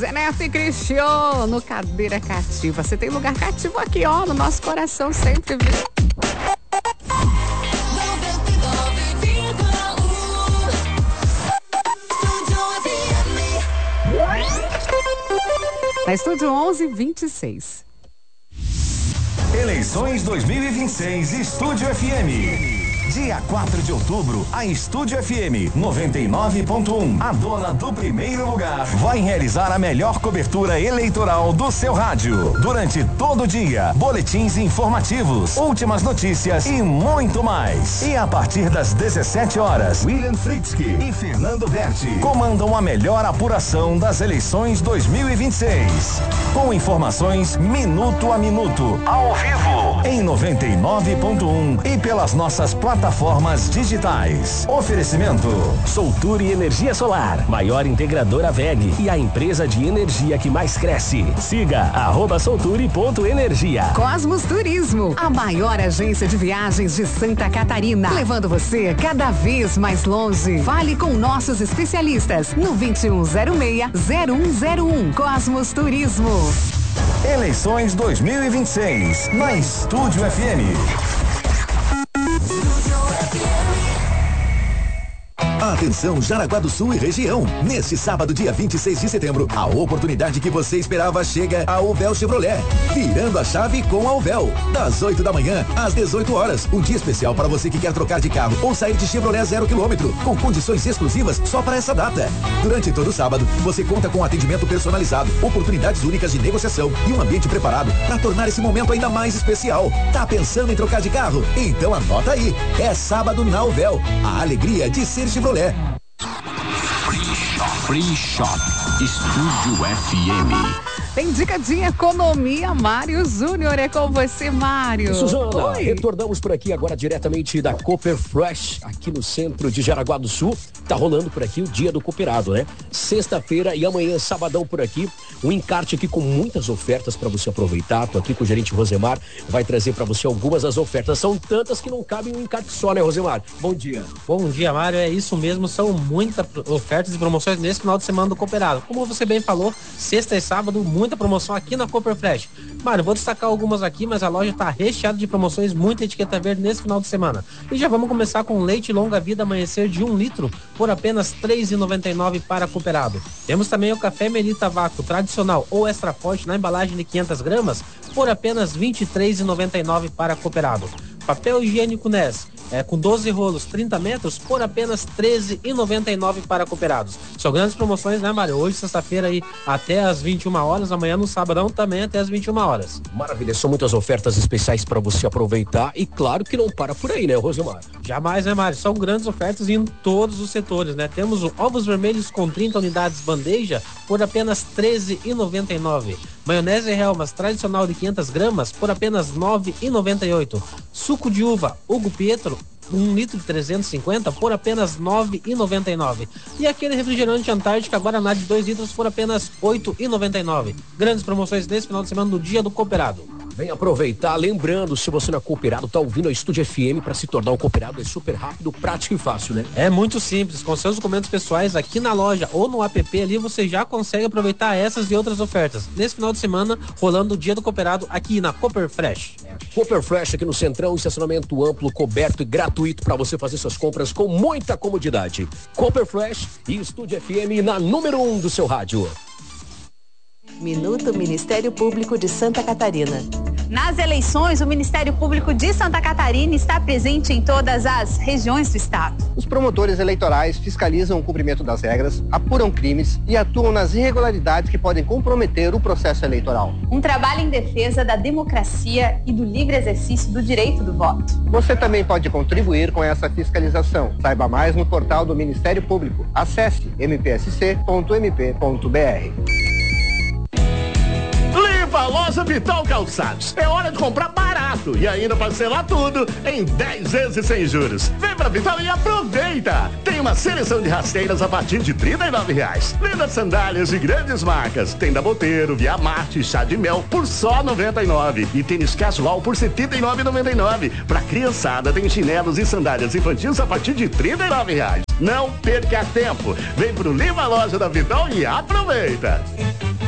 Zé Neto e Cristiano, Cadeira Cativa. Você tem lugar cativo aqui, ó, no nosso coração sempre, viu? Na Estúdio 1126. Eleições 2026, Estúdio FM. Dia 4 de outubro, a Estúdio FM 99.1, a dona do primeiro lugar, vai realizar a melhor cobertura eleitoral do seu rádio. Durante todo o dia, boletins informativos, últimas notícias e muito mais. E a partir das 17 horas, William Fritzky e Fernando Berti comandam a melhor apuração das eleições 2026. Com informações minuto a minuto, ao vivo, em 99.1 e pelas nossas plataformas digitais. Oferecimento Solturi Energia Solar, maior integradora WEG e a empresa de energia que mais cresce. Siga @solturi.energia. Cosmos Turismo, a maior agência de viagens de Santa Catarina, levando você cada vez mais longe. Fale com nossos especialistas no 2106-0101. Cosmos Turismo. Eleições 2026, na Estúdio FM. Atenção, Jaraguá do Sul e região. Neste sábado, dia 26 de setembro, a oportunidade que você esperava chega a Uvel Chevrolet. Virando a chave com a Uvel. Das 8 da manhã às 18 horas. Um dia especial para você que quer trocar de carro ou sair de Chevrolet 0 km, com condições exclusivas só para essa data. Durante todo o sábado, você conta com atendimento personalizado, oportunidades únicas de negociação e um ambiente preparado para tornar esse momento ainda mais especial. Tá pensando em trocar de carro? Então anota aí. É sábado na Uvel. A alegria de ser Chevrolet. Free Shop, Estúdio FM. Tem dica de economia, Mário Júnior, é com você, Mário. Suzana, Oi. retornamos por aqui agora diretamente da Cooper Fresh, aqui no centro de Jaraguá do Sul. Tá rolando por aqui o dia do cooperado, né? Sexta-feira e amanhã, sabadão por aqui, um encarte aqui com muitas ofertas para você aproveitar. Tô aqui com o gerente Rosemar, vai trazer para você algumas das ofertas. São tantas que não cabem em um encarte só, né, Rosemar? Bom dia. Bom dia, Mário, é isso mesmo, são muitas ofertas e promoções nesse final de semana do cooperado. Como você bem falou, sexta e sábado, muita promoção aqui na Cooper Fresh. Mário, vou destacar algumas aqui, mas a loja está recheada de promoções, muita etiqueta verde nesse final de semana. E já vamos começar com leite longa vida amanhecer de 1 litro por apenas R$ 3,99 para cooperado. Temos também o café Melita Vácuo tradicional ou extra forte na embalagem de 500 gramas por apenas R$ 23,99 para cooperado. Papel higiênico Ness com 12 rolos, 30 metros, por apenas R$ 13,99 para cooperados. São grandes promoções, né, Mário? Hoje, sexta-feira, aí, até às 21 horas, amanhã no sabadão também até às 21 horas. Maravilha, são muitas ofertas especiais para você aproveitar e claro que não para por aí, né, Rosemar? Jamais, né, Mário? São grandes ofertas em todos os setores, né? Temos o ovos vermelhos com 30 unidades bandeja por apenas R$ 13,99. Maionese Helmas tradicional de 500 gramas por apenas R$ 9,98. Suco de uva Hugo Pietro 1 litro de 350 por apenas R$ 9,99. E aquele refrigerante Antártica Guaraná de 2 litros por apenas R$ 8,99. Grandes promoções nesse final de semana no dia do cooperado. Vem aproveitar, lembrando, se você não é cooperado, tá ouvindo a Estúdio FM, para se tornar um cooperado é super rápido, prático e fácil, né? É muito simples, com seus documentos pessoais aqui na loja ou no app ali, você já consegue aproveitar essas e outras ofertas. Nesse final de semana, rolando o dia do cooperado aqui na Cooper Fresh. Cooper Fresh aqui no Centrão, estacionamento amplo, coberto e gratuito para você fazer suas compras com muita comodidade. Cooper Fresh e Estúdio FM na número 1 do seu rádio. Minuto Ministério Público de Santa Catarina. Nas eleições, o Ministério Público de Santa Catarina está presente em todas as regiões do estado. Os promotores eleitorais fiscalizam o cumprimento das regras, apuram crimes e atuam nas irregularidades que podem comprometer o processo eleitoral. Um trabalho em defesa da democracia e do livre exercício do direito do voto. Você também pode contribuir com essa fiscalização. Saiba mais no portal do Ministério Público. Acesse mpsc.mp.br. Viva Loja Vital Calçados. É hora de comprar barato e ainda parcelar tudo em 10 vezes sem juros. Vem pra Vital e aproveita. Tem uma seleção de rasteiras a partir de R$ 39,00. Lindas sandálias de grandes marcas. Tem da Boteiro, Via Marte, Chá de Mel por só R$ 99,00. E tênis casual por R$ 79,99. Pra criançada tem chinelos e sandálias infantis a partir de R$ 39,00. Não perca tempo. Vem pro Viva Loja da Vital e aproveita.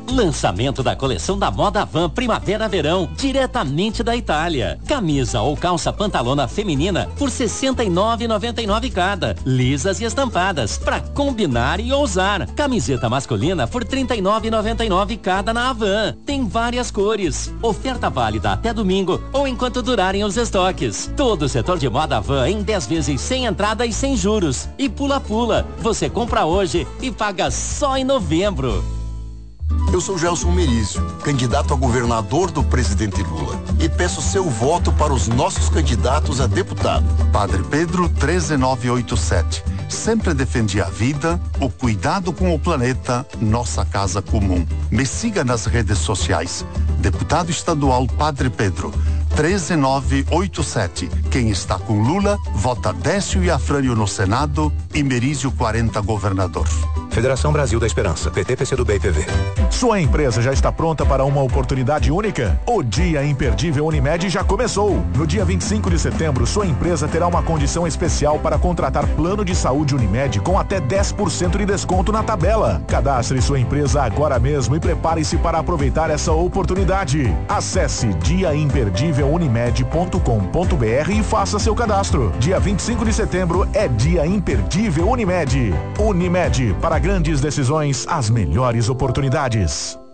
Lançamento da coleção da Moda Van Primavera-Verão, diretamente da Itália. Camisa ou calça pantalona feminina por R$ 69,99 cada. Lisas e estampadas, pra combinar e ousar. Camiseta masculina por R$ 39,99 cada na Havan. Tem várias cores. Oferta válida até domingo ou enquanto durarem os estoques. Todo o setor de moda Havan em 10 vezes sem entrada e sem juros. E pula-pula. Você compra hoje e paga só em novembro. Eu sou Gelson Merizio, candidato a governador do presidente Lula, e peço seu voto para os nossos candidatos a deputado. Padre Pedro 13987. Sempre defendi a vida, o cuidado com o planeta, nossa casa comum. Me siga nas redes sociais. Deputado estadual Padre Pedro 13987. Quem está com Lula, vota Décio e Afrânio no Senado e Merizio 40 governador. Federação Brasil da Esperança, PT, PCdoB e PV. Sua empresa já está pronta para uma oportunidade única? O Dia Imperdível Unimed já começou. No dia 25 de setembro, sua empresa terá uma condição especial para contratar plano de saúde Unimed com até 10% de desconto na tabela. Cadastre sua empresa agora mesmo e prepare-se para aproveitar essa oportunidade. Acesse diaimperdívelunimed.com.br e faça seu cadastro. Dia 25 de setembro é Dia Imperdível Unimed. Unimed, para grandes decisões, as melhores oportunidades.